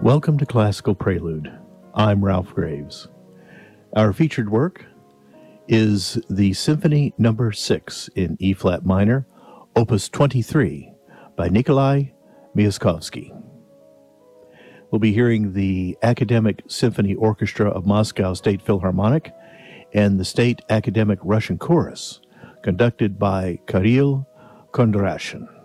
Welcome to Classical Prelude. I'm Ralph Graves. Our featured work is the Symphony No. 6 in E-flat minor, Opus 23, by Nikolai Myaskovsky. We'll be hearing the Academic Symphony Orchestra of Moscow State Philharmonic and the State Academic Russian Chorus, conducted by Kirill Kondrashin.